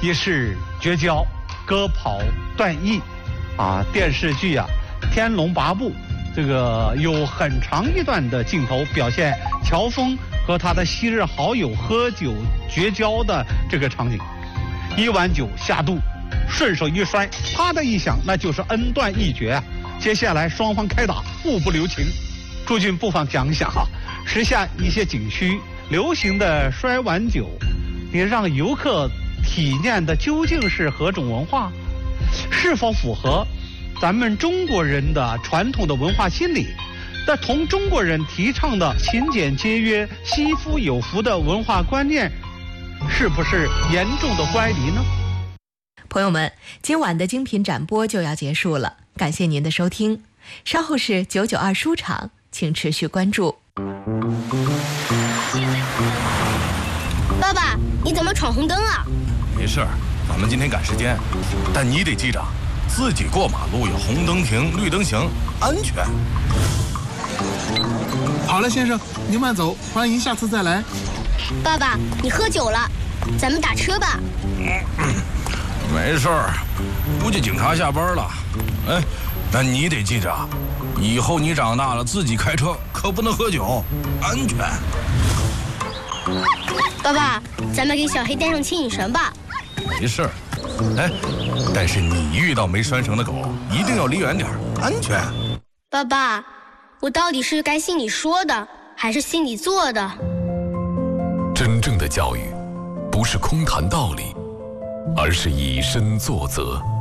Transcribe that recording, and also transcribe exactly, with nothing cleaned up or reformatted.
一是绝交、割袍、断义，啊，电视剧啊《天龙八部》这个有很长一段的镜头表现乔峰和他的昔日好友喝酒绝交的这个场景。一碗酒下肚，顺手一摔，啪的一响，那就是恩断义绝啊。接下来双方开打，互不留情。诸君不妨想想啊，时下一些景区流行的摔碗酒，你让游客体验的究竟是何种文化？是否符合咱们中国人的传统的文化心理？那同中国人提倡的勤俭节约、惜福有福的文化观念，是不是严重的乖离呢？ 朋友们，今晚的精品展播就要结束了，感谢您的收听。稍后是九九二书场，请持续关注。 爸爸，你怎么闯红灯啊？ 没事，咱们今天赶时间，但你得记着，自己过马路要红灯停，绿灯行，安全。 好了，先生，您慢走，欢迎下次再来。 爸爸，你喝酒了，咱们打车吧。 没事儿，估计警察下班了。哎，但你得记着，以后你长大了自己开车可不能喝酒，安全。 爸爸，咱们给小黑带上牵引绳吧。 没事儿，哎，但是你遇到没拴绳的狗，一定要离远点，安全。 爸爸，我到底是该信你说的，还是信你做的？ 真正的教育，不是空谈道理，而是以身作则。